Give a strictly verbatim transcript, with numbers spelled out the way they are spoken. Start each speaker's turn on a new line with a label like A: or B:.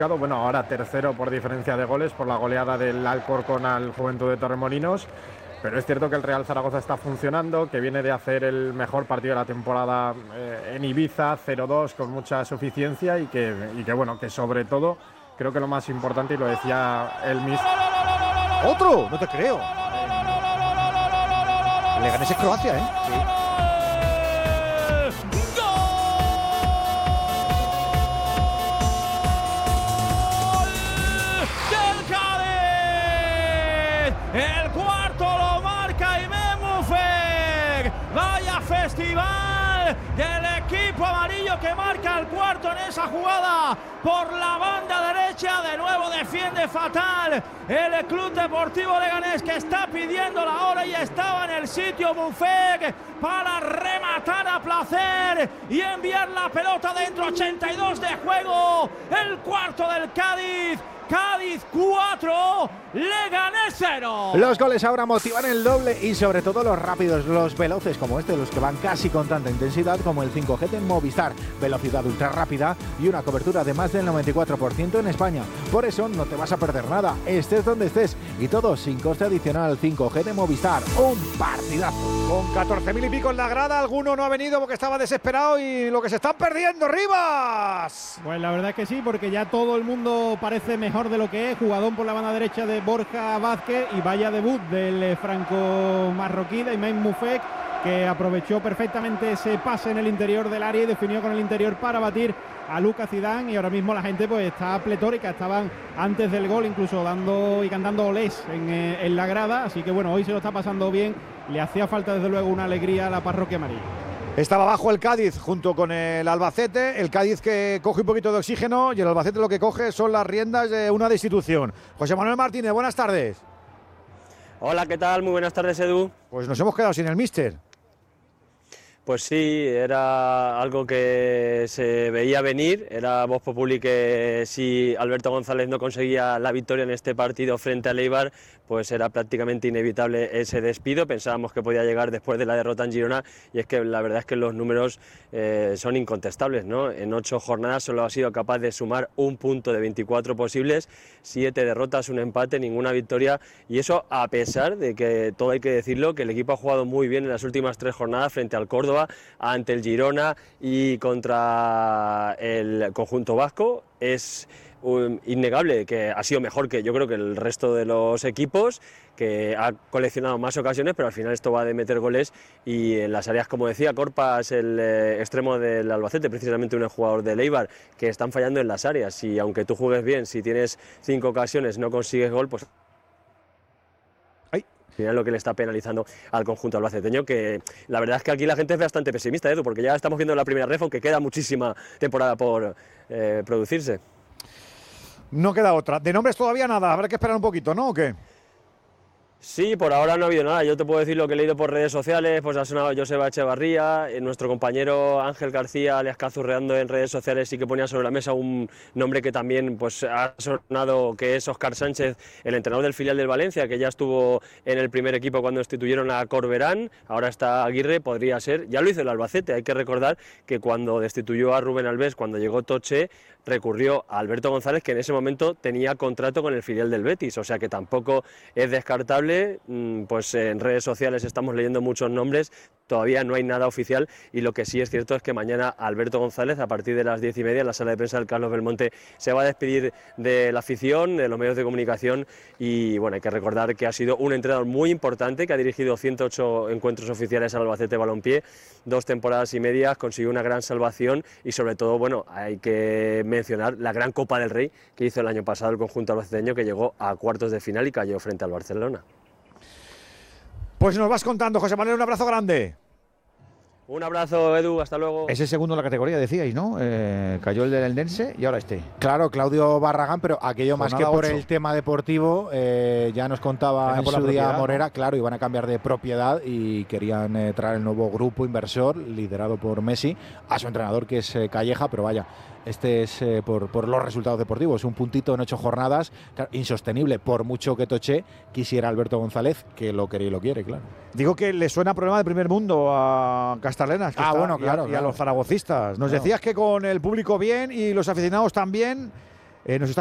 A: Bueno, ahora tercero por diferencia de goles por la goleada del Alcorcón al Juventud de Torremolinos. Pero es cierto que el Real Zaragoza está funcionando, que viene de hacer el mejor partido de la temporada eh, en Ibiza, cero dos, con mucha suficiencia y que, y que, bueno, que sobre todo, creo que lo más importante, y lo decía el mismo...
B: ¡Otro! No te creo. Le gané ese Croacia, ¿eh? Sí.
C: El cuarto lo marca Aimé Muffet. Vaya festival del equipo amarillo que marca el cuarto en esa jugada por la banda derecha. De nuevo defiende fatal el Club Deportivo Leganés, que está pidiendo la hora y estaba en el sitio Muffet para rematar a placer y enviar la pelota dentro. ochenta y dos de juego, el cuarto del Cádiz. Cádiz cuatro, Leganés cero.
B: Los goles ahora motivan el doble y sobre todo los rápidos, los veloces como este, los que van casi con tanta intensidad como el cinco G de Movistar. Velocidad ultra rápida y una cobertura de más del noventa y cuatro por ciento en España. Por eso no te vas a perder nada, estés donde estés, y todo sin coste adicional. cinco G de Movistar, un partidazo.
D: Con catorce mil y pico en la grada, alguno no ha venido porque estaba desesperado y lo que se están perdiendo, Rivas.
E: Pues la verdad es que sí, porque ya todo el mundo parece mejor de lo que es. Jugadón por la banda derecha de Borja Vázquez y vaya debut del franco-marroquí de Aimé Muffet, que aprovechó perfectamente ese pase en el interior del área y definió con el interior para batir a Lucas Zidane. Y ahora mismo la gente pues está pletórica, estaban antes del gol incluso dando y cantando olés en, eh, en la grada, así que bueno, hoy se lo está pasando bien. Le hacía falta desde luego una alegría a la parroquia amarilla.
D: Estaba abajo el Cádiz junto con el Albacete, el Cádiz que coge un poquito de oxígeno y el Albacete lo que coge son las riendas de una destitución. José Manuel Martínez, buenas tardes.
F: Hola, ¿qué tal? Muy buenas tardes, Edu.
D: Pues nos hemos quedado sin el míster.
F: Pues sí, era algo que se veía venir, era vox populi que si Alberto González no conseguía la victoria en este partido frente al Eibar, pues era prácticamente inevitable ese despido. Pensábamos que podía llegar después de la derrota en Girona y es que la verdad es que los números eh, son incontestables, ¿no? En ocho jornadas solo ha sido capaz de sumar un punto de veinticuatro posibles, siete derrotas, un empate, ninguna victoria, y eso a pesar de que, todo hay que decirlo, que el equipo ha jugado muy bien en las últimas tres jornadas frente al Córdoba, ante el Girona y contra el conjunto vasco. Es um, innegable que ha sido mejor que yo creo que el resto de los equipos, que ha coleccionado más ocasiones, pero al final esto va de meter goles y en las áreas, como decía Corpas, el eh, extremo del Albacete, precisamente un jugador del Eibar, que están fallando en las áreas, y aunque tú juegues bien, si tienes cinco ocasiones no consigues gol, pues es lo que le está penalizando al conjunto albaceteño, que la verdad es que aquí la gente es bastante pesimista, Edu, porque ya estamos viendo la primera ref, aunque queda muchísima temporada por eh, producirse.
D: No queda otra. De nombres todavía nada, habrá que esperar un poquito, ¿no? ¿O qué?
F: Sí, por ahora no ha habido nada. Yo te puedo decir lo que he leído por redes sociales, pues ha sonado Joseba Echevarría, eh, nuestro compañero Ángel García le está zurreando en redes sociales, sí que ponía sobre la mesa un nombre que también pues ha sonado, que es Óscar Sánchez, el entrenador del filial del Valencia, que ya estuvo en el primer equipo cuando destituyeron a Corberán, ahora está Aguirre, podría ser, ya lo hizo el Albacete. Hay que recordar que cuando destituyó a Rubén Alves, cuando llegó Toche, recurrió a Alberto González, que en ese momento tenía contrato con el filial del Betis, o sea que tampoco es descartable. Pues en redes sociales estamos leyendo muchos nombres, todavía no hay nada oficial, y lo que sí es cierto es que mañana Alberto González, a partir de las diez y media, en la sala de prensa del Carlos Belmonte, se va a despedir de la afición, de los medios de comunicación, y bueno, hay que recordar que ha sido un entrenador muy importante, que ha dirigido ciento ocho encuentros oficiales al Albacete Balompié, dos temporadas y media, consiguió una gran salvación, y sobre todo, bueno, hay que mencionar la gran Copa del Rey que hizo el año pasado el conjunto albaceteño, que llegó a cuartos de final y cayó frente al Barcelona.
D: Pues nos vas contando, José Manuel, un abrazo grande.
F: Un abrazo, Edu, hasta luego.
D: Ese segundo en la categoría, decíais, ¿no? Eh, cayó el del Eldense y ahora este.
B: Claro, Claudio Barragán, pero aquello más que por el tema deportivo, eh, ya nos contaba en su día Morera, ¿no? Claro, iban a cambiar de propiedad y querían eh, traer el nuevo grupo inversor liderado por Messi, a su entrenador, que es eh, Calleja, pero vaya, este es eh, por, por los resultados deportivos, un puntito en ocho jornadas, claro, insostenible, por mucho que Toché quisiera Alberto González, que lo quiere y lo quiere, claro.
D: Digo que le suena problema de primer mundo a Castarenas, que
B: ah,
D: está,
B: bueno, claro,
D: y, a,
B: claro.
D: y a los zaragocistas. Nos claro. decías que con el público bien y los aficionados también, Eh, nos está